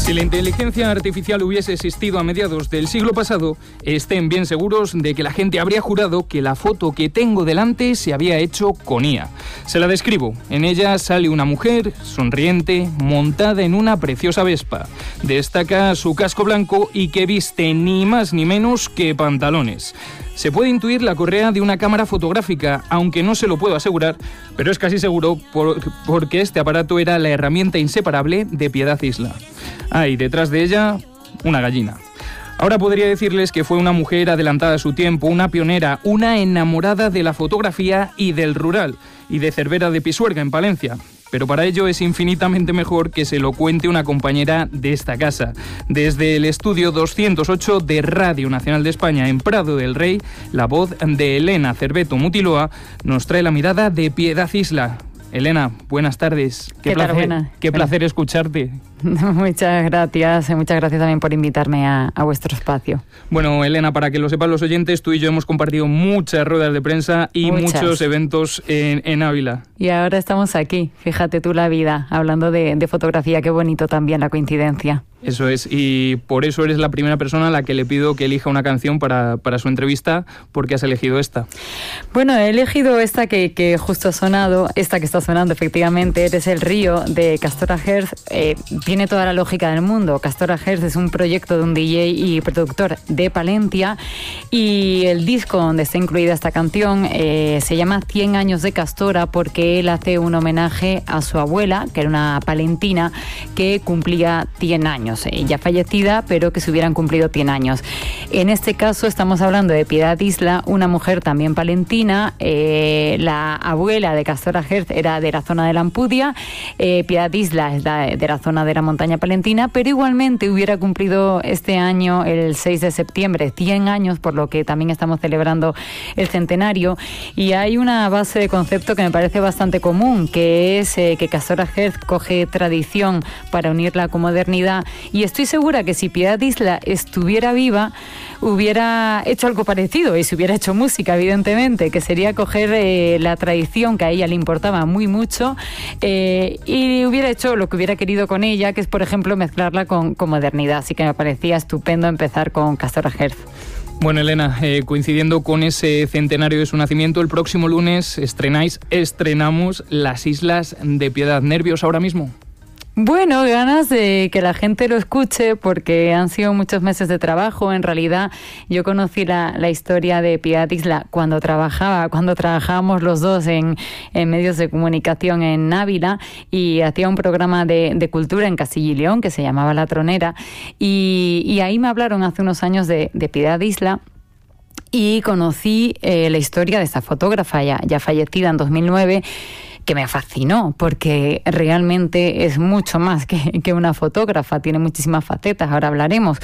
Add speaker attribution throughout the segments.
Speaker 1: Si la inteligencia artificial hubiese existido a mediados del siglo pasado, estén bien seguros de que la gente habría jurado que la foto que tengo delante se había hecho con IA. Se la describo. En ella sale una mujer sonriente, montada en una preciosa Vespa. Destaca su casco blanco y que viste ni más ni menos que pantalones. Se puede intuir la correa de una cámara fotográfica, aunque no se lo puedo asegurar, pero es casi seguro porque este aparato era la herramienta inseparable de Piedad Isla. Y detrás de ella, una gallina. Ahora podría decirles que fue una mujer adelantada a su tiempo, una pionera, una enamorada de la fotografía y del rural, y de Cervera de Pisuerga, en Palencia. Pero para ello es infinitamente mejor que se lo cuente una compañera de esta casa. Desde el estudio 208 de Radio Nacional de España en Prado del Rey, la voz de Elena Cerveto Mutiloa nos trae la mirada de Piedad Isla. Elena, buenas tardes. Qué placer escucharte.
Speaker 2: Muchas gracias también por invitarme a vuestro espacio.
Speaker 1: Bueno, Elena, para que lo sepan los oyentes, tú y yo hemos compartido muchas ruedas de prensa y muchos eventos en Ávila.
Speaker 2: Y ahora estamos aquí, fíjate tú la vida, hablando de fotografía, qué bonito también la coincidencia.
Speaker 1: Eso es, y por eso eres la primera persona a la que le pido que elija una canción para su entrevista. ¿Por qué has elegido esta?
Speaker 2: Bueno, he elegido esta que justo ha sonado, esta que está sonando efectivamente, Eres el río, de Castora Herz. Tiene toda la lógica del mundo. Castora Herz es un proyecto de un DJ y productor de Palencia, y el disco donde está incluida esta canción se llama 100 años de Castora, porque él hace un homenaje a su abuela, que era una palentina que cumplía 100 años. Ya fallecida, pero que se hubieran cumplido 100 años. En este caso estamos hablando de Piedad Isla, una mujer también palentina. La abuela de Castora Herz era de la zona de la Ampudia, Piedad Isla es de la zona de la montaña palentina, pero igualmente hubiera cumplido este año, el 6 de septiembre, 100 años, por lo que también estamos celebrando el centenario. Y hay una base de concepto que me parece bastante común, que es que Castora Herz coge tradición para unirla con modernidad. Y estoy segura que si Piedad Isla estuviera viva, hubiera hecho algo parecido, y se hubiera hecho música, evidentemente, que sería coger la tradición que a ella le importaba muy mucho, y hubiera hecho lo que hubiera querido con ella, que es, por ejemplo, mezclarla con modernidad. Así que me parecía estupendo empezar con Castora Herz.
Speaker 1: Bueno, Elena, coincidiendo con ese centenario de su nacimiento, el próximo lunes estrenamos Las Islas de Piedad. ¿Nervios ahora mismo?
Speaker 2: Bueno, ganas de que la gente lo escuche, porque han sido muchos meses de trabajo. En realidad, yo conocí la historia de Piedad Isla cuando trabajábamos los dos en medios de comunicación en Ávila, y hacía un programa de cultura en Castilla y León que se llamaba La Tronera, y ahí me hablaron hace unos años de Piedad Isla. Y conocí la historia de esta fotógrafa ya fallecida en 2009, que me fascinó, porque realmente es mucho más que una fotógrafa, tiene muchísimas facetas, ahora hablaremos.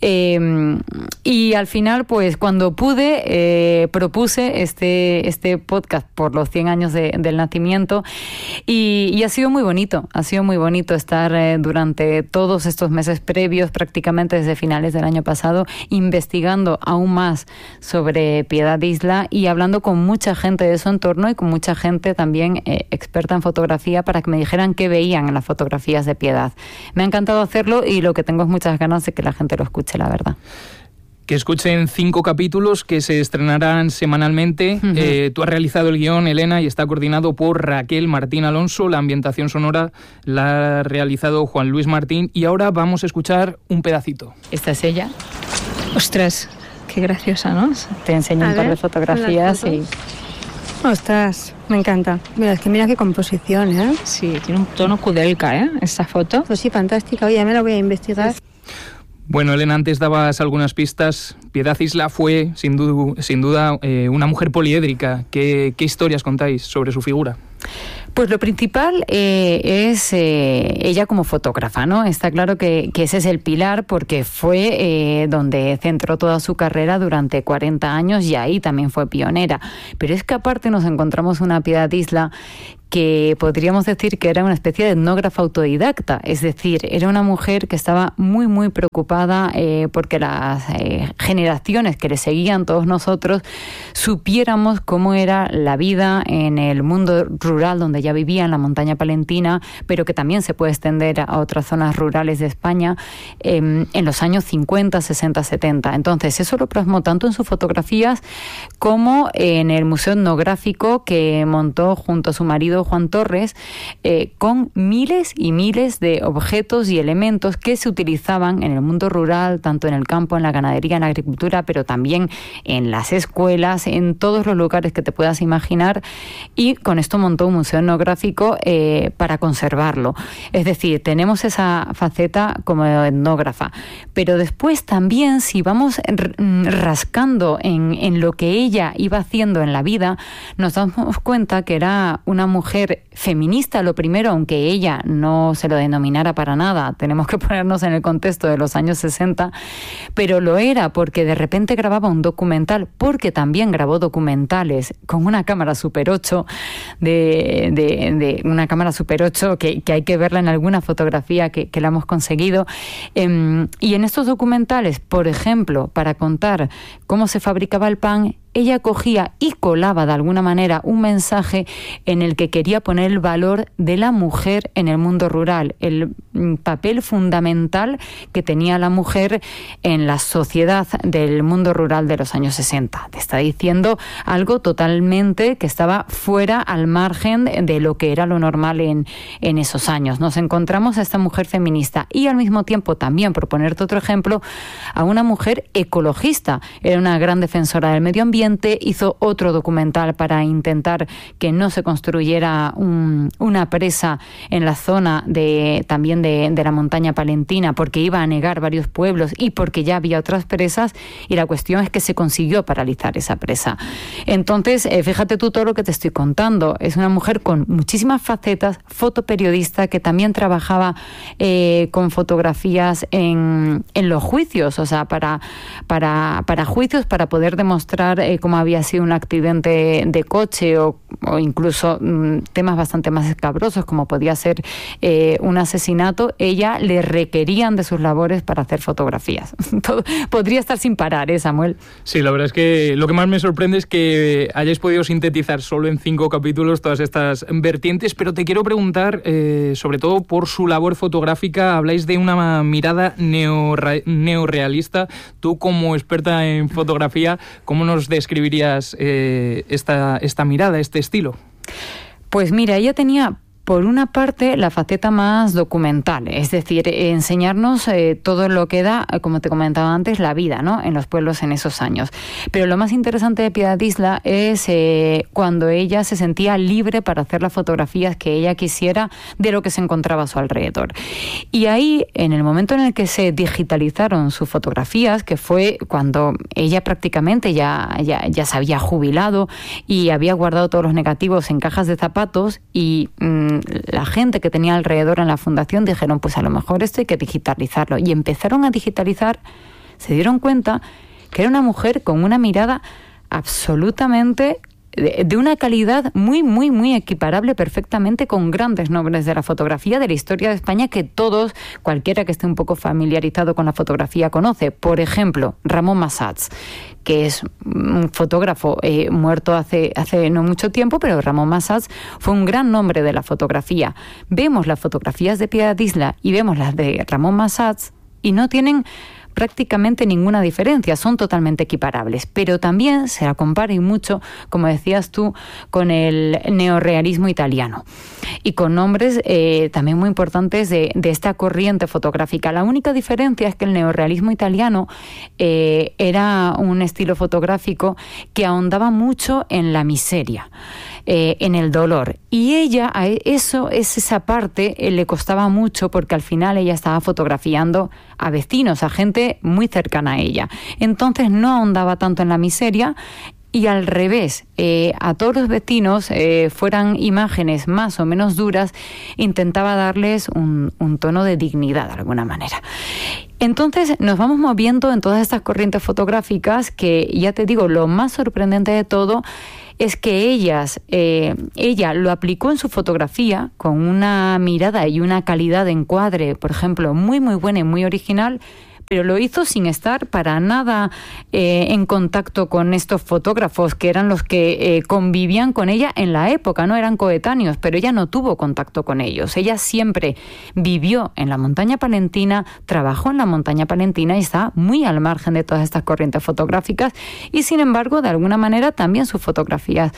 Speaker 2: Y al final, pues cuando pude, propuse este podcast por los 100 años del nacimiento, y ha sido muy bonito estar durante todos estos meses previos, prácticamente desde finales del año pasado, investigando aún más sobre Piedad Isla y hablando con mucha gente de su entorno y con mucha gente también experta en fotografía, para que me dijeran qué veían en las fotografías de Piedad. Me ha encantado hacerlo, y lo que tengo es muchas ganas de que la gente lo escuche, la verdad.
Speaker 1: Que escuchen 5 capítulos que se estrenarán semanalmente. Uh-huh. Tú has realizado el guión, Elena, y está coordinado por Raquel Martín Alonso. La ambientación sonora la ha realizado Juan Luis Martín, y ahora vamos a escuchar un pedacito.
Speaker 2: Esta es ella.
Speaker 3: Ostras, qué graciosa, ¿no?
Speaker 2: Te enseño un par de fotografías y...
Speaker 3: Ostras, me encanta. Mira qué composición, ¿eh?
Speaker 4: Sí, tiene un tono Kudelka, ¿eh? Esta foto.
Speaker 3: Pues sí, fantástica. Oye, ya me la voy a investigar.
Speaker 1: Bueno, Elena, antes dabas algunas pistas. Piedad Isla fue, sin duda, una mujer poliédrica. ¿Qué historias contáis sobre su figura?
Speaker 2: Pues lo principal es ella como fotógrafa, ¿no? Está claro que ese es el pilar, porque fue donde centró toda su carrera durante 40 años, y ahí también fue pionera. Pero es que aparte nos encontramos una Piedad Isla que podríamos decir que era una especie de etnógrafa autodidacta, es decir, era una mujer que estaba muy, muy preocupada porque las generaciones que le seguían, todos nosotros, supiéramos cómo era la vida en el mundo rural donde ella ella vivía en la montaña palentina, pero que también se puede extender a otras zonas rurales de España, en los años 50, 60, 70. Entonces, eso lo plasmó tanto en sus fotografías como en el Museo Etnográfico que montó junto a su marido Juan Torres, con miles y miles de objetos y elementos que se utilizaban en el mundo rural, tanto en el campo, en la ganadería, en la agricultura, pero también en las escuelas, en todos los lugares que te puedas imaginar, y con esto montó un museo etnográfico para conservarlo. Es decir, tenemos esa faceta como etnógrafa, pero después también, si vamos rascando en lo que ella iba haciendo en la vida, nos damos cuenta que era una mujer feminista, lo primero, aunque ella no se lo denominara para nada, tenemos que ponernos en el contexto de los años 60, pero lo era porque de repente grababa un documental, porque también grabó documentales con una cámara Super 8, de una cámara Super 8 que hay que verla en alguna fotografía que la hemos conseguido. Y en estos documentales, por ejemplo, para contar cómo se fabricaba el pan, ella cogía y colaba de alguna manera un mensaje en el que quería poner el valor de la mujer en el mundo rural, el papel fundamental que tenía la mujer en la sociedad del mundo rural de los años 60. Te está diciendo algo totalmente que estaba fuera, al margen de lo que era lo normal en esos años. Nos encontramos a esta mujer feminista y al mismo tiempo también, por ponerte otro ejemplo, a una mujer ecologista. Era una gran defensora del medio ambiente, hizo otro documental para intentar que no se construyera una presa en la zona también de la montaña palentina, porque iba a anegar varios pueblos y porque ya había otras presas, y la cuestión es que se consiguió paralizar esa presa. Entonces, fíjate tú todo lo que te estoy contando. Es una mujer con muchísimas facetas, fotoperiodista, que también trabajaba con fotografías en los juicios, o sea, para juicios, para poder demostrar cómo había sido un accidente de coche o incluso temas bastante más escabrosos, como podía ser un asesinato. Ella le requerían de sus labores para hacer fotografías. Todo, podría estar sin parar, Samuel.
Speaker 1: Sí, la verdad es que lo que más me sorprende es que hayáis podido sintetizar solo en 5 capítulos todas estas vertientes, pero te quiero preguntar, sobre todo por su labor fotográfica, habláis de una mirada neorrealista. Tú, como experta en fotografía, ¿cómo nos describirías esta mirada, este estilo?
Speaker 2: Pues mira, ella tenía, por una parte, la faceta más documental, es decir, enseñarnos todo lo que da, como te comentaba antes, la vida, ¿no?, en los pueblos en esos años. Pero lo más interesante de Piedad Isla es cuando ella se sentía libre para hacer las fotografías que ella quisiera de lo que se encontraba a su alrededor. Y ahí, en el momento en el que se digitalizaron sus fotografías, que fue cuando ella prácticamente ya se había jubilado y había guardado todos los negativos en cajas de zapatos, y la gente que tenía alrededor en la fundación dijeron, pues a lo mejor esto hay que digitalizarlo, y empezaron a digitalizar. Se dieron cuenta que era una mujer con una mirada absolutamente de una calidad muy, muy, muy equiparable perfectamente con grandes nombres de la fotografía de la historia de España que todos, cualquiera que esté un poco familiarizado con la fotografía, conoce. Por ejemplo, Ramon Massats, que es un fotógrafo muerto hace no mucho tiempo, pero Ramon Massats fue un gran nombre de la fotografía. Vemos las fotografías de Piedad Isla y vemos las de Ramon Massats y no tienen prácticamente ninguna diferencia, son totalmente equiparables, pero también se la compara y mucho, como decías tú, con el neorrealismo italiano y con nombres también muy importantes de esta corriente fotográfica. La única diferencia es que el neorrealismo italiano era un estilo fotográfico que ahondaba mucho en la miseria, en el dolor, y ella a esa parte le costaba mucho, porque al final ella estaba fotografiando a vecinos, a gente muy cercana a ella. Entonces no ahondaba tanto en la miseria, y al revés, a todos los vecinos, fueran imágenes más o menos duras, intentaba darles un tono de dignidad de alguna manera. Entonces nos vamos moviendo en todas estas corrientes fotográficas que, ya te digo, lo más sorprendente de todo es que ella lo aplicó en su fotografía con una mirada y una calidad de encuadre, por ejemplo, muy muy buena y muy original, pero lo hizo sin estar para nada en contacto con estos fotógrafos que eran los que convivían con ella en la época, no eran coetáneos, pero ella no tuvo contacto con ellos. Ella siempre vivió en la montaña palentina, trabajó en la montaña palentina y está muy al margen de todas estas corrientes fotográficas, y sin embargo, de alguna manera también sus fotografías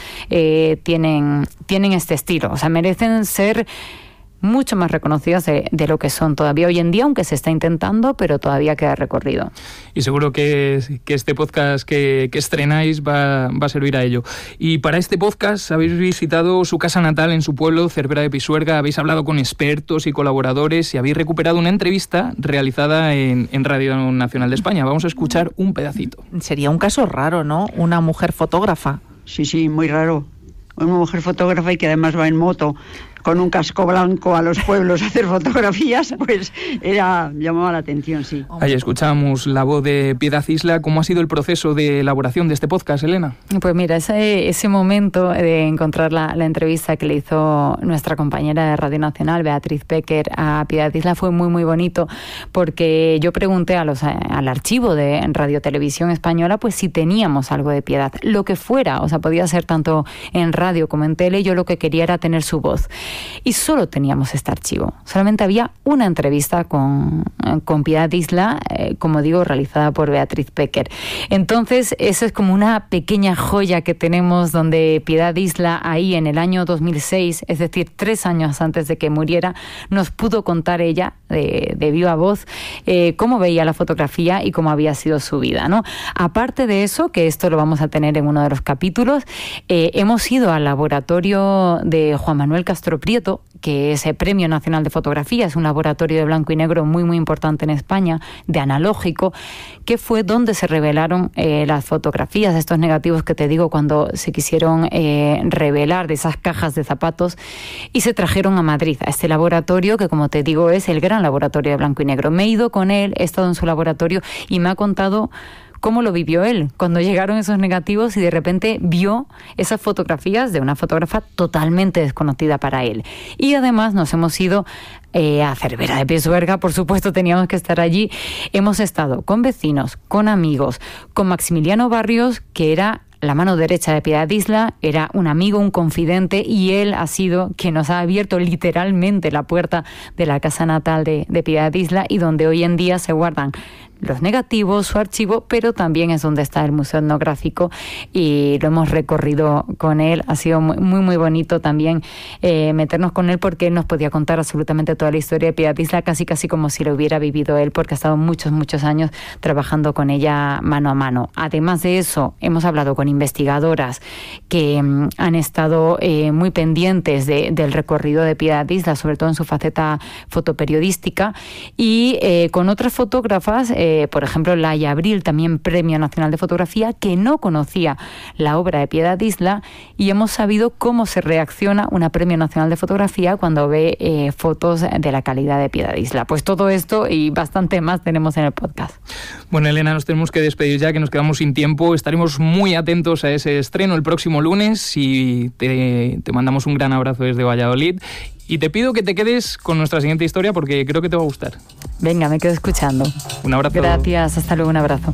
Speaker 2: tienen este estilo, o sea, merecen ser mucho más reconocidas de lo que son todavía hoy en día, aunque se está intentando, pero todavía queda recorrido.
Speaker 1: Y seguro que este podcast que estrenáis va a servir a ello. Y para este podcast habéis visitado su casa natal en su pueblo, Cervera de Pisuerga, habéis hablado con expertos y colaboradores y habéis recuperado una entrevista realizada en Radio Nacional de España. Vamos a escuchar un pedacito.
Speaker 5: Sería un caso raro, ¿no? Una mujer fotógrafa.
Speaker 6: Sí, muy raro. Una mujer fotógrafa y que además va en moto con un casco blanco a los pueblos a hacer fotografías, pues llamaba la atención, sí.
Speaker 1: Ahí escuchamos la voz de Piedad Isla. ¿Cómo ha sido el proceso de elaboración de este podcast, Elena?
Speaker 2: Pues mira, ese momento de encontrar la entrevista que le hizo nuestra compañera de Radio Nacional, Beatriz Becker, a Piedad Isla fue muy, muy bonito, porque yo pregunté al archivo de Radio Televisión Española, pues si teníamos algo de Piedad, lo que fuera, o sea, podía ser tanto en radio como en tele, yo lo que quería era tener su voz. Y solo teníamos este archivo. Solamente había una entrevista con Piedad Isla, como digo, realizada por Beatriz Becker. Entonces, eso es como una pequeña joya que tenemos, donde Piedad Isla, ahí en el año 2006, es decir, 3 años antes de que muriera, nos pudo contar ella, de viva voz, cómo veía la fotografía y cómo había sido su vida, ¿no? Aparte de eso, que esto lo vamos a tener en uno de los capítulos, hemos ido al laboratorio de Juan Manuel Castro Prieto, que es el Premio Nacional de Fotografía, es un laboratorio de blanco y negro muy, muy importante en España, de analógico, que fue donde se revelaron las fotografías, estos negativos que te digo, cuando se quisieron revelar de esas cajas de zapatos, y se trajeron a Madrid, a este laboratorio que, como te digo, es el gran laboratorio de blanco y negro. Me he ido con él, he estado en su laboratorio y me ha contado cómo lo vivió él, cuando llegaron esos negativos y de repente vio esas fotografías de una fotógrafa totalmente desconocida para él. Y además nos hemos ido a Cervera de Pisuerga, por supuesto teníamos que estar allí. Hemos estado con vecinos, con amigos, con Maximiliano Barrios, que era la mano derecha de Piedad Isla, era un amigo, un confidente, y él ha sido quien nos ha abierto literalmente la puerta de la casa natal de Piedad Isla, y donde hoy en día se guardan los negativos, su archivo, pero también es donde está el Museo Etnográfico, y lo hemos recorrido con él. Ha sido muy, muy, muy bonito también meternos con él, porque él nos podía contar absolutamente toda la historia de Piedad Isla, casi como si lo hubiera vivido él, porque ha estado muchos, muchos años trabajando con ella mano a mano. Además de eso, hemos hablado con investigadoras que han estado muy pendientes del recorrido de Piedad Isla, sobre todo en su faceta fotoperiodística, y con otras fotógrafas, por ejemplo, Laia Abril, también Premio Nacional de Fotografía, que no conocía la obra de Piedad Isla, y hemos sabido cómo se reacciona una Premio Nacional de Fotografía cuando ve fotos de la calidad de Piedad Isla. Pues todo esto y bastante más tenemos en el podcast.
Speaker 1: Bueno, Elena, nos tenemos que despedir ya, que nos quedamos sin tiempo. Estaremos muy atentos a ese estreno el próximo lunes y te mandamos un gran abrazo desde Valladolid. Y te pido que te quedes con nuestra siguiente historia, porque creo que te va a gustar.
Speaker 2: Venga, me quedo escuchando.
Speaker 1: Un abrazo.
Speaker 2: Gracias, hasta luego, un abrazo.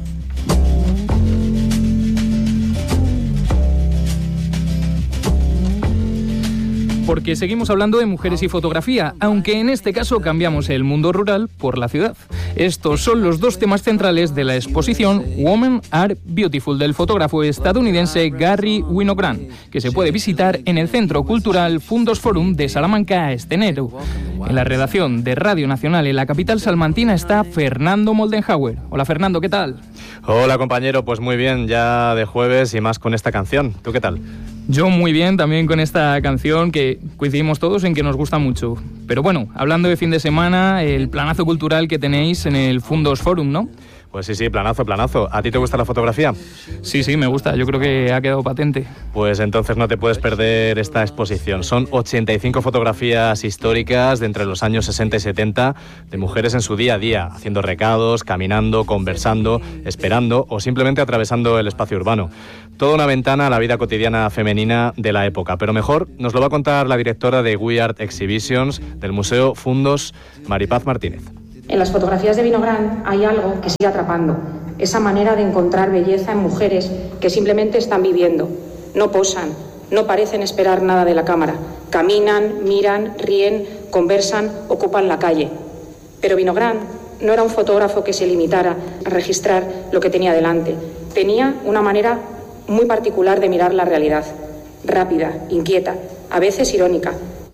Speaker 1: Porque seguimos hablando de mujeres y fotografía, aunque en este caso cambiamos el mundo rural por la ciudad. Estos son los 2 temas centrales de la exposición Women Are Beautiful del fotógrafo estadounidense Gary Winogrand, que se puede visitar en el Centro Cultural Fundos Forum de Salamanca este enero. En la redacción de Radio Nacional en la capital salmantina está Fernando Moldenhauer. Hola Fernando, ¿qué tal?
Speaker 7: Hola compañero, pues muy bien, ya de jueves y más con esta canción. ¿Tú qué tal?
Speaker 1: Yo muy bien, también con esta canción, que coincidimos todos en que nos gusta mucho. Pero bueno, hablando de fin de semana, el planazo cultural que tenéis en el Fundos Forum, ¿no?
Speaker 7: Pues sí, planazo. ¿A ti te gusta la fotografía?
Speaker 1: Sí, me gusta. Yo creo que ha quedado patente.
Speaker 7: Pues entonces no te puedes perder esta exposición. Son 85 fotografías históricas de entre los años 60 y 70 de mujeres en su día a día, haciendo recados, caminando, conversando, esperando o simplemente atravesando el espacio urbano. Toda una ventana a la vida cotidiana femenina de la época. Pero mejor nos lo va a contar la directora de We Art Exhibitions del Museo Fundos, Maripaz Martínez.
Speaker 8: En las fotografías de Vinogrand hay algo que sigue atrapando, esa manera de encontrar belleza en mujeres que simplemente están viviendo, no posan, no parecen esperar nada de la cámara, caminan, miran, ríen, conversan, ocupan la calle. Pero Vinogrand no era un fotógrafo que se limitara a registrar lo que tenía delante, tenía una manera muy particular de mirar la realidad, rápida, inquieta, a veces irónica.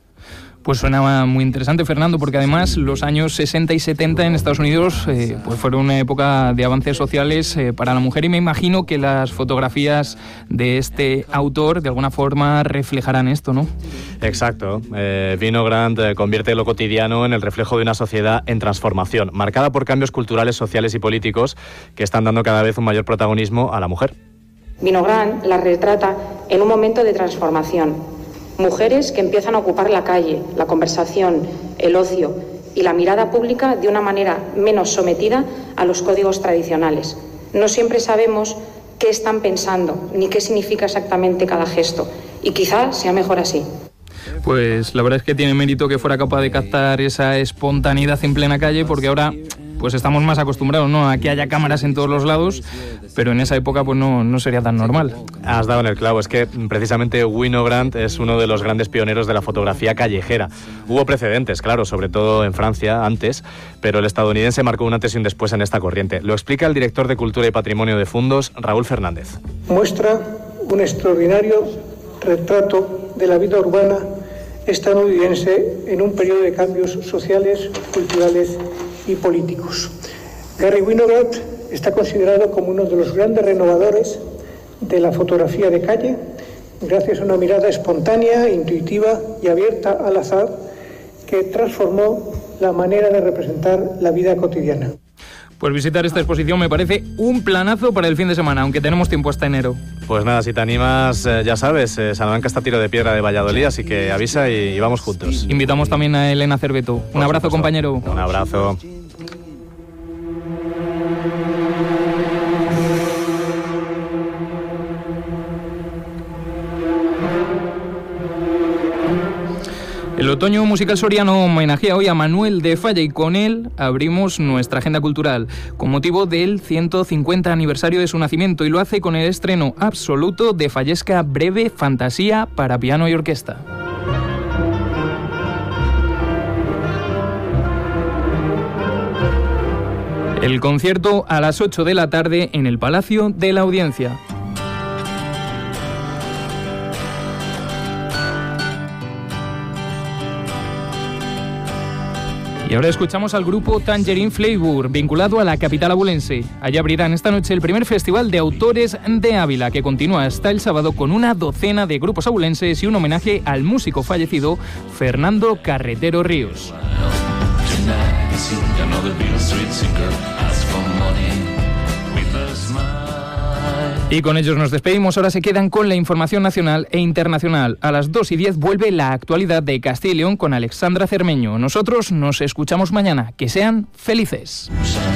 Speaker 1: Pues suena muy interesante, Fernando, porque además los años 60 y 70 en Estados Unidos pues fueron una época de avances sociales para la mujer, y me imagino que las fotografías de este autor de alguna forma reflejarán esto, ¿no?
Speaker 7: Exacto. Vinogrand convierte lo cotidiano en el reflejo de una sociedad en transformación, marcada por cambios culturales, sociales y políticos que están dando cada vez un mayor protagonismo a la mujer.
Speaker 8: Vinogrand la retrata en un momento de transformación. Mujeres que empiezan a ocupar la calle, la conversación, el ocio y la mirada pública de una manera menos sometida a los códigos tradicionales. No siempre sabemos qué están pensando ni qué significa exactamente cada gesto, y quizá sea mejor así.
Speaker 1: Pues la verdad es que tiene mérito que fuera capaz de captar esa espontaneidad en plena calle, porque ahora pues estamos más acostumbrados, ¿no?, a que haya cámaras en todos los lados, pero en esa época pues no sería tan normal.
Speaker 7: Has dado en el clavo, es que precisamente Vinogrand es uno de los grandes pioneros de la fotografía callejera. Hubo precedentes, claro, sobre todo en Francia antes, pero el estadounidense marcó un antes y un después en esta corriente. Lo explica el director de Cultura y Patrimonio de Fundos, Raúl Fernández.
Speaker 9: Muestra un extraordinario retrato de la vida urbana estadounidense en un periodo de cambios sociales, culturales y políticos. Garry Winograd está considerado como uno de los grandes renovadores de la fotografía de calle, gracias a una mirada espontánea, intuitiva y abierta al azar que transformó la manera de representar la vida cotidiana.
Speaker 1: Pues visitar esta exposición me parece un planazo para el fin de semana, aunque tenemos tiempo hasta enero.
Speaker 7: Pues nada, si te animas, ya sabes, Salamanca está a tiro de piedra de Valladolid, así que avisa y vamos juntos.
Speaker 1: Invitamos también a Elena Cerveto. Un abrazo, compañero.
Speaker 7: Un abrazo.
Speaker 1: El Otoño Musical Soriano homenajea hoy a Manuel de Falla, y con él abrimos nuestra agenda cultural con motivo del 150 aniversario de su nacimiento, y lo hace con el estreno absoluto de Fallesca Breve Fantasía para piano y orquesta. El concierto a las 8 de la tarde en el Palacio de la Audiencia. Y ahora escuchamos al grupo Tangerine Flavor, vinculado a la capital abulense. Allí abrirán esta noche el primer festival de autores de Ávila, que continúa hasta el sábado con una docena de grupos abulenses y un homenaje al músico fallecido Fernando Carretero Ríos. Y con ellos nos despedimos. Ahora se quedan con la información nacional e internacional. A las 2:10 vuelve la actualidad de Castilla y León con Alexandra Cermeño. Nosotros nos escuchamos mañana. Que sean felices.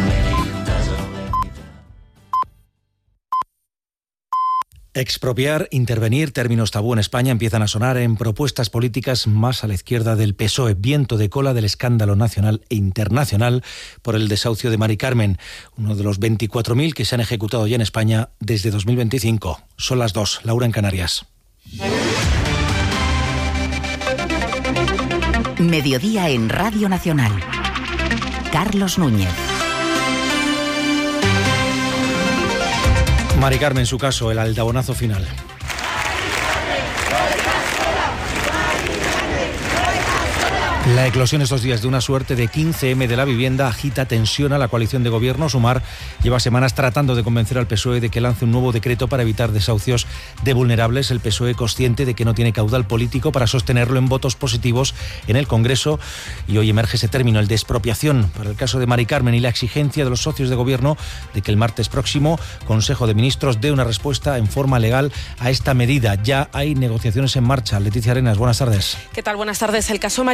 Speaker 10: Expropiar, intervenir, términos tabú en España empiezan a sonar en propuestas políticas más a la izquierda del PSOE. Viento de cola del escándalo nacional e internacional por el desahucio de Mari Carmen, uno de los 24.000 que se han ejecutado ya en España desde 2025. Son las 2, Laura en Canarias.
Speaker 11: Mediodía en Radio Nacional. Carlos Núñez.
Speaker 10: Mari Carmen, su caso, el aldabonazo final. La eclosión estos días de una suerte de 15M de la vivienda agita, tensiona la coalición de gobierno. Sumar lleva semanas tratando de convencer al PSOE de que lance un nuevo decreto para evitar desahucios de vulnerables. El PSOE, consciente de que no tiene caudal político para sostenerlo en votos positivos en el Congreso. Y hoy emerge ese término, el de expropiación, para el caso de Mari Carmen, y la exigencia de los socios de gobierno de que el martes próximo Consejo de Ministros dé una respuesta en forma legal a esta medida. Ya hay negociaciones en marcha. Leticia Arenas, buenas tardes.
Speaker 12: ¿Qué tal? Buenas tardes. El caso Mari Carmen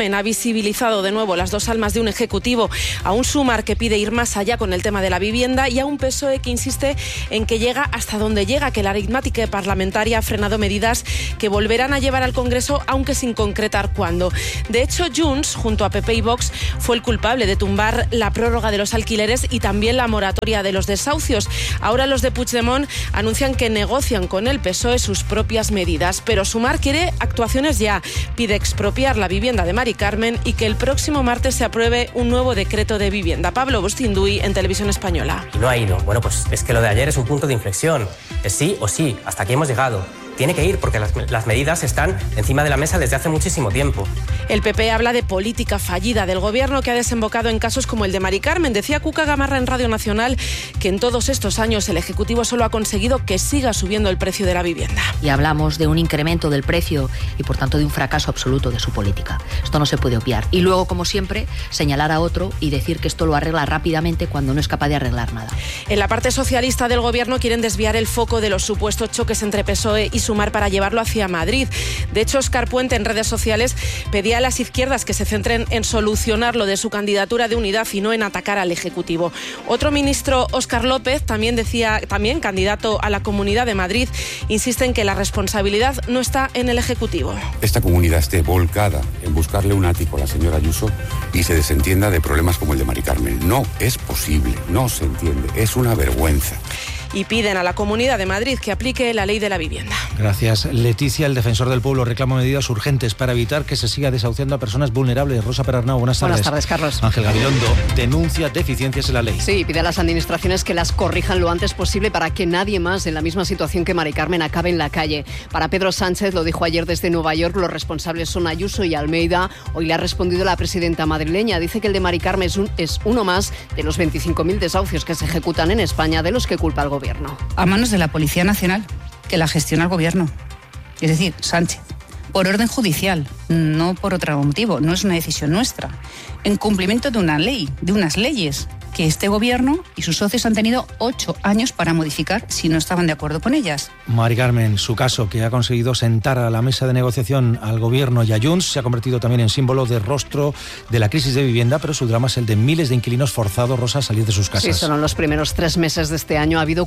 Speaker 12: Carmen ha visibilizado de nuevo las dos almas de un ejecutivo, a un Sumar que pide ir más allá con el tema de la vivienda y a un PSOE que insiste en que llega hasta donde llega, que la aritmética parlamentaria ha frenado medidas que volverán a llevar al Congreso, aunque sin concretar cuándo. De hecho, Junts, junto a PP y Vox, fue el culpable de tumbar la prórroga de los alquileres y también la moratoria de los desahucios. Ahora los de Puigdemont anuncian que negocian con el PSOE sus propias medidas, pero Sumar quiere actuaciones ya. Pide expropiar la vivienda de Mari Carmen y que el próximo martes se apruebe un nuevo decreto de vivienda. Pablo Bustinduy, en Televisión Española.
Speaker 13: Y no ha ido. Bueno, pues es que lo de ayer es un punto de inflexión. Es sí o sí, hasta aquí hemos llegado. Tiene que ir porque las medidas están encima de la mesa desde hace muchísimo tiempo.
Speaker 12: El PP habla de política fallida del gobierno que ha desembocado en casos como el de Mari Carmen. Decía Cuca Gamarra en Radio Nacional que en todos estos años el Ejecutivo solo ha conseguido que siga subiendo el precio de la vivienda.
Speaker 14: Y hablamos de un incremento del precio y por tanto de un fracaso absoluto de su política. Esto no se puede obviar. Y luego, como siempre, señalar a otro y decir que esto lo arregla rápidamente cuando no es capaz de arreglar nada.
Speaker 12: En la parte socialista del gobierno quieren desviar el foco de los supuestos choques entre PSOE y Sumar para llevarlo hacia Madrid. De hecho, Óscar Puente en redes sociales pedía a las izquierdas que se centren en solucionar lo de su candidatura de unidad y no en atacar al Ejecutivo. Otro ministro, Óscar López, también candidato a la Comunidad de Madrid, insiste en que la responsabilidad no está en el Ejecutivo.
Speaker 15: Esta comunidad esté volcada en buscarle un ático a la señora Ayuso y se desentienda de problemas como el de Mari Carmen. No es posible, no se entiende, es una vergüenza.
Speaker 12: Y piden a la Comunidad de Madrid que aplique la ley de la vivienda.
Speaker 10: Gracias, Leticia. El defensor del pueblo reclama medidas urgentes para evitar que se siga desahuciando a personas vulnerables. Rosa Perarnau, buenas tardes.
Speaker 16: Buenas tardes, Carlos.
Speaker 10: Ángel Gabilondo denuncia deficiencias en la ley.
Speaker 16: Sí, pide a las administraciones que las corrijan lo antes posible para que nadie más en la misma situación que Mari Carmen acabe en la calle. Para Pedro Sánchez, lo dijo ayer desde Nueva York, los responsables son Ayuso y Almeida. Hoy le ha respondido la presidenta madrileña. Dice que el de Mari Carmen es uno más de los 25.000 desahucios que se ejecutan en España, de los que culpa el gobierno.
Speaker 17: A manos de la Policía Nacional, que la gestiona el gobierno, es decir, Sánchez, por orden judicial, no por otro motivo, no es una decisión nuestra, en cumplimiento de una ley, de unas leyes que este gobierno y sus socios han tenido 8 años para modificar si no estaban de acuerdo con ellas.
Speaker 10: Mari Carmen, su caso, que ha conseguido sentar a la mesa de negociación al gobierno y a Junts, se ha convertido también en símbolo de rostro de la crisis de vivienda, pero su drama es el de miles de inquilinos forzados, Rosa, a salir de sus casas.
Speaker 16: Sí, solo en los primeros 3 meses de este año ha habido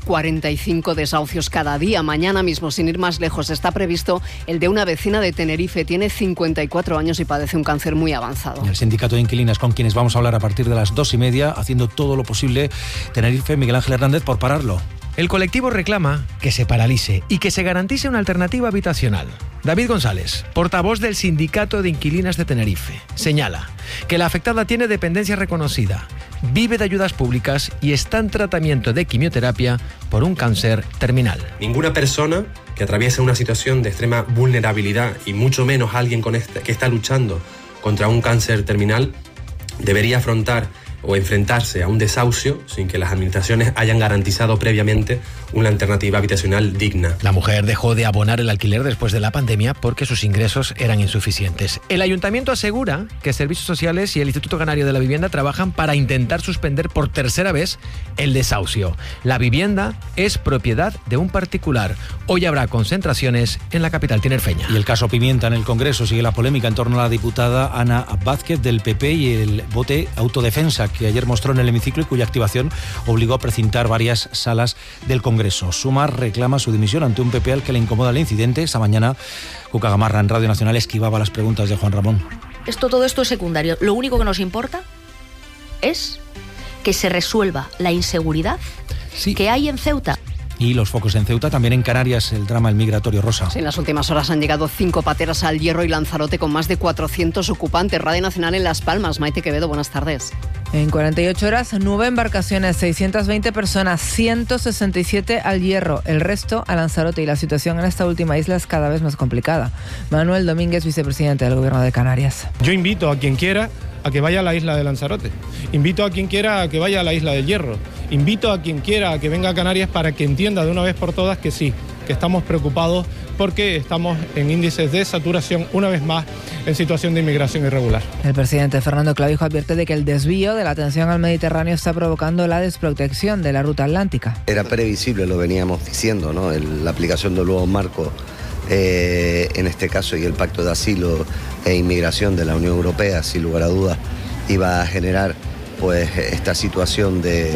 Speaker 16: 45 desahucios cada día. Mañana mismo, sin ir más lejos, está previsto el de una vecina de Tenerife. Tiene 54 años y padece un cáncer muy avanzado.
Speaker 10: El sindicato de inquilinas, con quienes vamos a hablar a partir de las 2:30, haciendo todo lo posible. Tenerife, Miguel Ángel Hernández, por pararlo.
Speaker 18: El colectivo reclama que se paralice y que se garantice una alternativa habitacional. David González, portavoz del Sindicato de Inquilinas de Tenerife, señala que la afectada tiene dependencia reconocida, vive de ayudas públicas y está en tratamiento de quimioterapia por un cáncer terminal.
Speaker 19: Ninguna persona que atraviesa una situación de extrema vulnerabilidad y mucho menos alguien que está luchando contra un cáncer terminal debería afrontar o enfrentarse a un desahucio sin que las administraciones hayan garantizado previamente una alternativa habitacional digna.
Speaker 18: La mujer dejó de abonar el alquiler después de la pandemia porque sus ingresos eran insuficientes. El ayuntamiento asegura que Servicios Sociales y el Instituto Canario de la Vivienda trabajan para intentar suspender por tercera vez el desahucio. La vivienda es propiedad de un particular. Hoy habrá concentraciones en la capital tinerfeña.
Speaker 10: Y el caso Pimienta en el Congreso. Sigue la polémica en torno a la diputada Ana Vázquez del PP y el bote autodefensa que ayer mostró en el hemiciclo y cuya activación obligó a precintar varias salas del Congreso. Sumar reclama su dimisión ante un PP al que le incomoda el incidente. Esta mañana, Cuca Gamarra en Radio Nacional esquivaba las preguntas de Juan Ramón.
Speaker 14: Todo esto es secundario. Lo único que nos importa es que se resuelva la inseguridad que hay en Ceuta.
Speaker 10: Y los focos en Ceuta, también en Canarias, el drama el migratorio, Rosa.
Speaker 16: Sí, en las últimas horas han llegado 5 pateras al Hierro y Lanzarote con más de 400 ocupantes. Radio Nacional en Las Palmas. Maite Quevedo, buenas tardes.
Speaker 20: En 48 horas, 9 embarcaciones, 620 personas, 167 al Hierro, el resto a Lanzarote, y la situación en esta última isla es cada vez más complicada. Manuel Domínguez, vicepresidente del Gobierno de Canarias.
Speaker 21: Yo invito a quien quiera a que vaya a la isla de Lanzarote. Invito a quien quiera a que vaya a la isla del Hierro. Invito a quien quiera a que venga a Canarias para que entienda de una vez por todas que sí, que estamos preocupados porque estamos en índices de saturación, una vez más, en situación de inmigración irregular.
Speaker 20: El presidente Fernando Clavijo advierte de que el desvío de la atención al Mediterráneo está provocando la desprotección de la ruta atlántica.
Speaker 22: Era previsible, lo veníamos diciendo, ¿no? La aplicación del nuevo marco
Speaker 4: en este caso, y el Pacto de Asilo e Inmigración de la Unión Europea, sin lugar a dudas, iba a generar pues esta situación de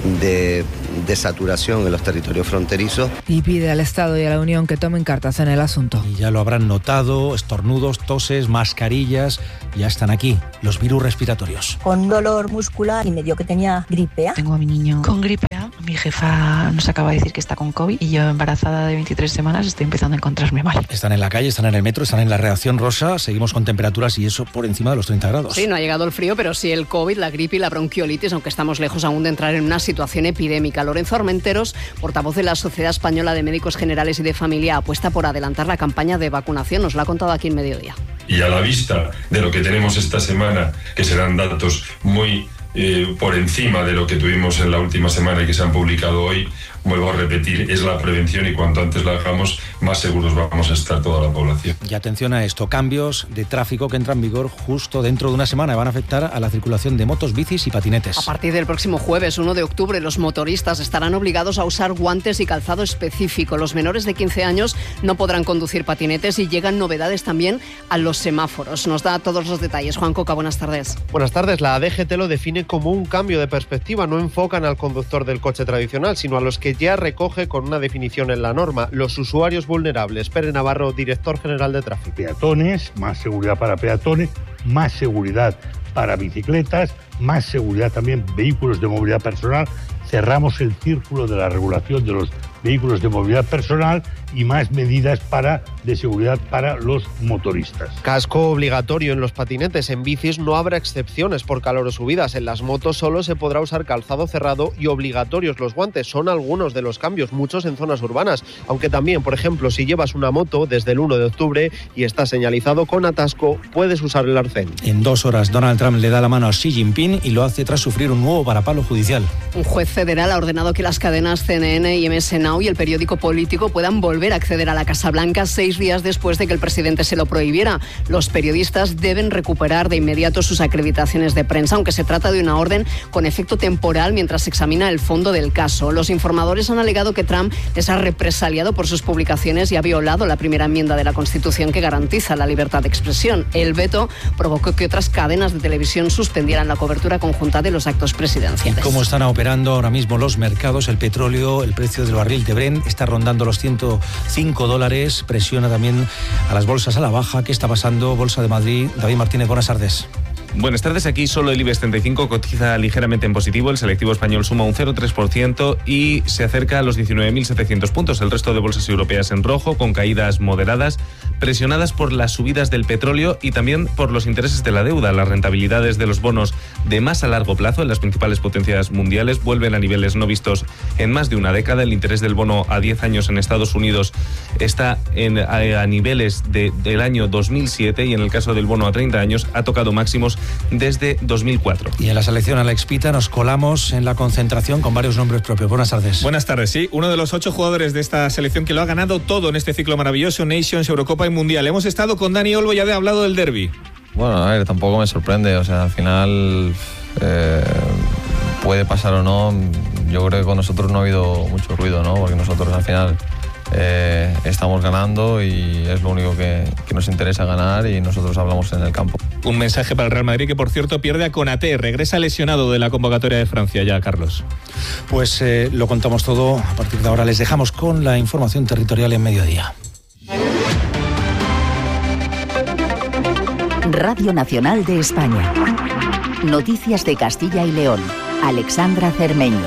Speaker 4: saturación en los territorios fronterizos.
Speaker 20: Y pide al Estado y a la Unión que tomen cartas en el asunto.
Speaker 10: Y ya lo habrán notado, estornudos, toses, mascarillas, ya están aquí los virus respiratorios.
Speaker 22: Con dolor muscular y me dio que tenía gripe A.
Speaker 23: Tengo a mi niño con gripe A. Mi jefa nos acaba de decir que está con COVID y yo, embarazada de 23 semanas, estoy empezando a encontrarme mal.
Speaker 10: Están en la calle, están en el metro, están en la reacción rosa, seguimos con temperaturas y eso por encima de los 30 grados.
Speaker 16: Sí, no ha llegado el frío, pero sí el COVID, la gripe y la bronquiolitis, aunque estamos lejos aún de entrar en una situación epidémica. Lorenzo Armenteros, portavoz de la Sociedad Española de Médicos Generales y de Familia, apuesta por adelantar la campaña de vacunación. Nos lo ha contado aquí en Mediodía.
Speaker 24: Y a la vista de lo que tenemos esta semana, que serán datos muy por encima de lo que tuvimos en la última semana y que se han publicado hoy, vuelvo a repetir, es la prevención y cuanto antes la hagamos, más seguros vamos a estar toda la población.
Speaker 10: Y atención a esto, cambios de tráfico que entran en vigor justo dentro de una semana y van a afectar a la circulación de motos, bicis y patinetes.
Speaker 16: A partir del próximo jueves, 1 de octubre, los motoristas estarán obligados a usar guantes y calzado específico. Los menores de 15 años no podrán conducir patinetes y llegan novedades también a los semáforos. Nos da todos los detalles. Juan Coca, buenas tardes.
Speaker 25: Buenas tardes. La DGT lo define como un cambio de perspectiva. No enfocan al conductor del coche tradicional, sino a los que ya recoge con una definición en la norma: los usuarios vulnerables. Pere Navarro, director general de tráfico.
Speaker 26: Peatones, más seguridad para peatones, más seguridad para bicicletas, más seguridad también vehículos de movilidad personal. Cerramos el círculo de la regulación de los vehículos de movilidad personal y más medidas de seguridad para los motoristas.
Speaker 25: Casco obligatorio en los patinetes. En bicis no habrá excepciones por calor o subidas. En las motos solo se podrá usar calzado cerrado y obligatorios los guantes. Son algunos de los cambios, muchos en zonas urbanas. Aunque también, por ejemplo, si llevas una moto desde el 1 de octubre y está señalizado con atasco, puedes usar el arcén.
Speaker 10: En 2 horas, Donald Trump le da la mano a Xi Jinping y lo hace tras sufrir un nuevo varapalo judicial.
Speaker 16: Un juez federal ha ordenado que las cadenas CNN y MS Now y el periódico Político puedan volver a acceder a la Casa Blanca 6 días después de que el presidente se lo prohibiera. Los periodistas deben recuperar de inmediato sus acreditaciones de prensa, aunque se trata de una orden con efecto temporal mientras se examina el fondo del caso. Los informadores han alegado que Trump les ha represaliado por sus publicaciones y ha violado la primera enmienda de la Constitución que garantiza la libertad de expresión. El veto provocó que otras cadenas de televisión suspendieran la cobertura conjunta de los actos presidenciales.
Speaker 10: ¿Cómo están operando ahora mismo los mercados? El petróleo, el precio del barril de Brent está rondando los $105, presiona también a las bolsas a la baja. ¿Qué está pasando? Bolsa de Madrid, David Martínez, buenas tardes.
Speaker 27: Buenas tardes, aquí solo el IBEX 35 cotiza ligeramente en positivo, el selectivo español suma un 0,3% y se acerca a los 19.700 puntos. El resto de bolsas europeas en rojo, con caídas moderadas, presionadas por las subidas del petróleo y también por los intereses de la deuda. Las rentabilidades de los bonos de más a largo plazo en las principales potencias mundiales vuelven a niveles no vistos en más de una década. El interés del bono a 10 años en Estados Unidos está a niveles del año 2007 y en el caso del bono a 30 años ha tocado máximos desde 2004.
Speaker 10: Y en la selección Alex Pita nos colamos en la concentración con varios nombres propios. Buenas tardes.
Speaker 28: Buenas tardes, sí. Uno de los 8 jugadores de esta selección que lo ha ganado todo en este ciclo maravilloso, Nations, Eurocopa y Mundial. Hemos estado con Dani Olmo y ha hablado del derbi.
Speaker 29: Bueno, a ver, tampoco me sorprende. O sea, al final puede pasar o no. Yo creo que con nosotros no ha habido mucho ruido, ¿no? Porque nosotros al final estamos ganando y es lo único que nos interesa, ganar, y nosotros hablamos en el campo.
Speaker 28: Un mensaje para el Real Madrid, que por cierto pierde a Konaté, regresa lesionado de la convocatoria de Francia ya, Carlos.
Speaker 10: Pues lo contamos todo. A partir de ahora les dejamos con la información territorial en Mediodía.
Speaker 11: Radio Nacional de España. Noticias de Castilla y León. Alexandra Cermeño.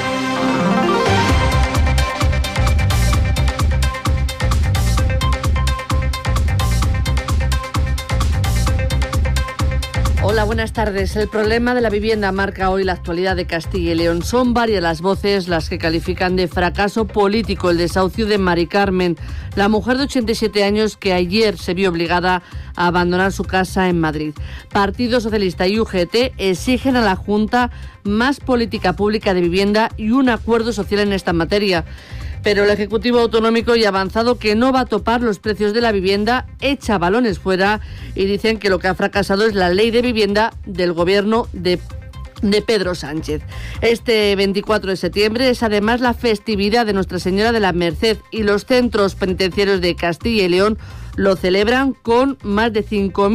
Speaker 30: Hola, buenas tardes. El problema de la vivienda marca hoy la actualidad de Castilla y León. Son varias las voces las que califican de fracaso político el desahucio de Mari Carmen, la mujer de 87 años que ayer se vio obligada a abandonar su casa en Madrid. Partido Socialista y UGT exigen a la Junta más política pública de vivienda y un acuerdo social en esta materia. Pero el Ejecutivo Autonómico ya ha avanzado que no va a topar los precios de la vivienda, echa balones fuera y dicen que lo que ha fracasado es la ley de vivienda del gobierno de de Pedro Sánchez. Este 24 de septiembre es además la festividad de Nuestra Señora de la Merced y los centros penitenciarios de Castilla y León lo celebran con más de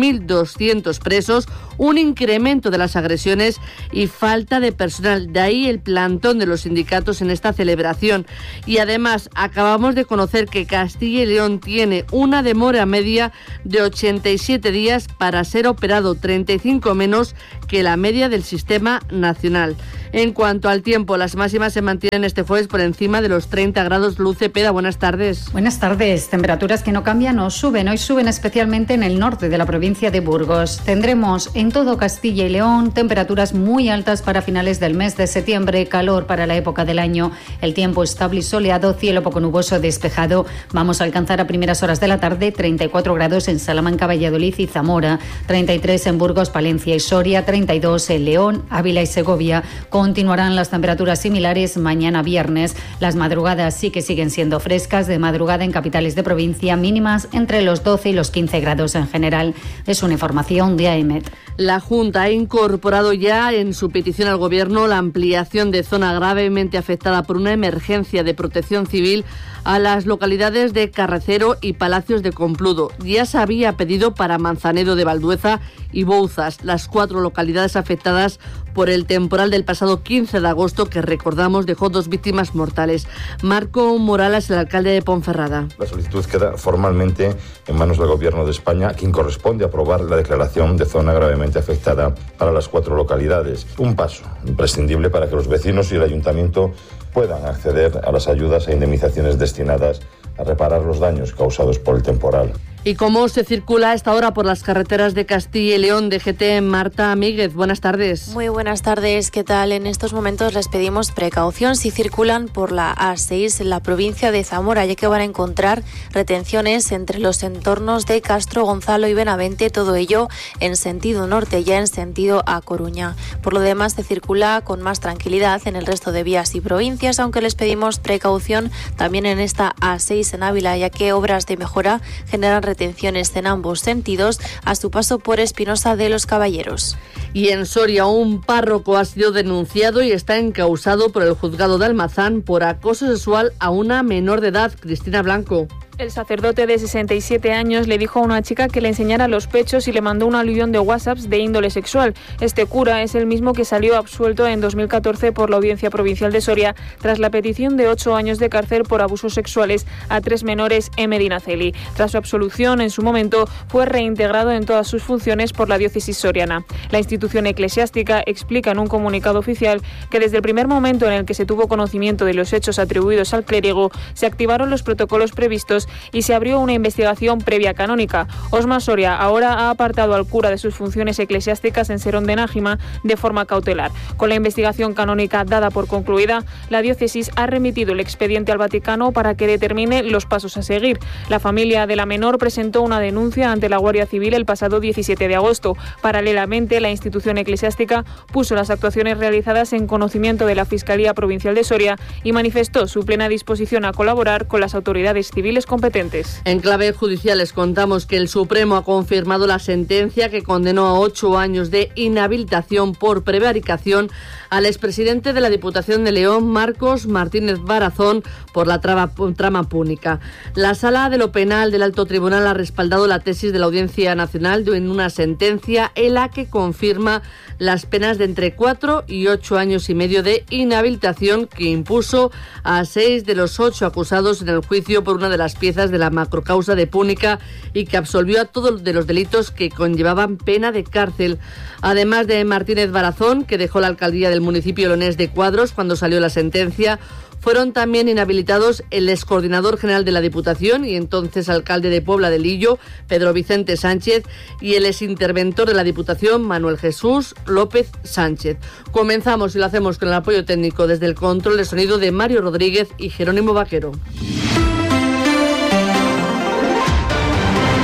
Speaker 30: 5.200 presos, un incremento de las agresiones y falta de personal. De ahí el plantón de los sindicatos en esta celebración. Y además acabamos de conocer que Castilla y León tiene una demora media de 87 días para ser operado, 35 menos que la media del sistema nacional. En cuanto al tiempo, las máximas se mantienen este jueves por encima de los 30 grados. Luz Cepeda, buenas tardes.
Speaker 1: Buenas tardes. Temperaturas que no cambian o suben. Hoy suben especialmente en el norte de la provincia de Burgos. Tendremos en todo Castilla y León temperaturas muy altas para finales del mes de septiembre, calor para la época del año. El tiempo estable y soleado, cielo poco nuboso despejado. Vamos a alcanzar a primeras horas de la tarde 34 grados en Salamanca, Valladolid y Zamora, 33 en Burgos, Palencia y Soria, 32 en León, Ávila y Segovia. Continuarán las temperaturas similares mañana viernes. Las madrugadas sí que siguen siendo frescas. De madrugada en capitales de provincia, mínimas entre los 12 y los 15 grados en general. Es una información de AEMET.
Speaker 30: La Junta ha incorporado ya en su petición al Gobierno la ampliación de zona gravemente afectada por una emergencia de protección civil a las localidades de Carrecero y Palacios de Compludo. Ya se había pedido para Manzanedo de Valdueza y Bouzas, las 4 localidades afectadas por el temporal del pasado 15 de agosto que, recordamos, dejó 2 víctimas mortales. Marco Morales, el alcalde de Ponferrada.
Speaker 2: La solicitud queda formalmente en manos del Gobierno de España, quien corresponde aprobar la declaración de zona gravemente afectada para las 4 localidades. Un paso imprescindible para que los vecinos y el ayuntamiento puedan acceder a las ayudas e indemnizaciones destinadas a reparar los daños causados por el temporal.
Speaker 30: ¿Y cómo se circula a esta hora por las carreteras de Castilla y León? DGT, Marta Míguez, buenas tardes.
Speaker 3: Muy buenas tardes, ¿qué tal? En estos momentos les pedimos precaución si circulan por la A6 en la provincia de Zamora, ya que van a encontrar retenciones entre los entornos de Castro, Gonzalo y Benavente, todo ello en sentido norte, ya en sentido a Coruña. Por lo demás, se circula con más tranquilidad en el resto de vías y provincias, aunque les pedimos precaución también en esta A6 en Ávila, ya que obras de mejora generan retenciones en ambos sentidos a su paso por Espinosa de los Caballeros.
Speaker 30: Y en Soria, un párroco ha sido denunciado y está encausado por el juzgado de Almazán por acoso sexual a una menor de edad. Cristina Blanco.
Speaker 5: El sacerdote de 67 años le dijo a una chica que le enseñara los pechos y le mandó un aluvión de WhatsApps de índole sexual. Este cura es el mismo que salió absuelto en 2014 por la Audiencia Provincial de Soria tras la petición de 8 años de cárcel por abusos sexuales a 3 menores en Medinaceli. Tras su absolución, en su momento, fue reintegrado en todas sus funciones por la diócesis soriana. La institución eclesiástica explica en un comunicado oficial que desde el primer momento en el que se tuvo conocimiento de los hechos atribuidos al clérigo, se activaron los protocolos previstos y se abrió una investigación previa canónica. Osma Soria ahora ha apartado al cura de sus funciones eclesiásticas en Serón de Nájima de forma cautelar. Con la investigación canónica dada por concluida, la diócesis ha remitido el expediente al Vaticano para que determine los pasos a seguir. La familia de la menor presentó una denuncia ante la Guardia Civil el pasado 17 de agosto. Paralelamente, la institución eclesiástica puso las actuaciones realizadas en conocimiento de la Fiscalía Provincial de Soria y manifestó su plena disposición a colaborar con las autoridades civiles competentes.
Speaker 30: En clave judicial les contamos que el Supremo ha confirmado la sentencia que condenó a 8 años de inhabilitación por prevaricación al expresidente de la Diputación de León, Marcos Martínez Barazón, por la trama púnica. La Sala de lo Penal del Alto Tribunal ha respaldado la tesis de la Audiencia Nacional en una sentencia en la que confirma las penas de entre 4 y 8 años y medio de inhabilitación que impuso a 6 de los 8 acusados en el juicio por una de las piezas de la macrocausa de Púnica y que absolvió a todos de los delitos que conllevaban pena de cárcel. Además de Martínez Barazón, que dejó la alcaldía del municipio leonés de Cuadros cuando salió la sentencia, fueron también inhabilitados el excoordinador general de la Diputación y entonces alcalde de Puebla de Lillo, Pedro Vicente Sánchez, y el exinterventor de la Diputación, Manuel Jesús López Sánchez. Comenzamos y lo hacemos con el apoyo técnico desde el control de sonido de Mario Rodríguez y Jerónimo Vaquero.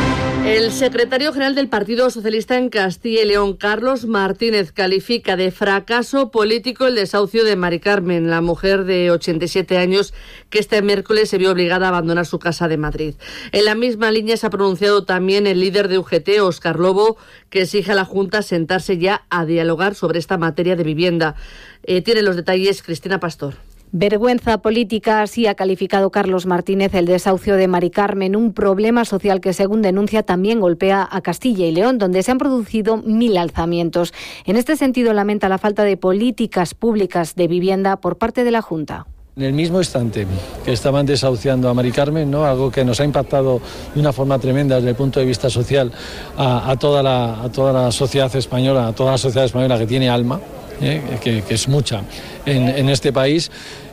Speaker 30: El secretario general del Partido Socialista en Castilla y León, Carlos Martínez, califica de fracaso político el desahucio de Mari Carmen, la mujer de 87 años que este miércoles se vio obligada a abandonar su casa de Madrid. En la misma línea se ha pronunciado también el líder de UGT, Óscar Lobo, que exige a la Junta sentarse ya a dialogar sobre esta materia de vivienda. Tiene los detalles Cristina Pastor.
Speaker 6: Vergüenza política, así ha calificado Carlos Martínez el desahucio de Mari Carmen, un problema social que, según denuncia, también golpea a Castilla y León, donde se han producido 1.000 alzamientos. En este sentido, lamenta la falta de políticas públicas de vivienda por parte de la Junta.
Speaker 7: En el mismo instante que estaban desahuciando a Mari Carmen, ¿no?, algo que nos ha impactado de una forma tremenda desde el punto de vista social a toda la sociedad española, a toda la sociedad española que tiene alma, que es mucha en este país.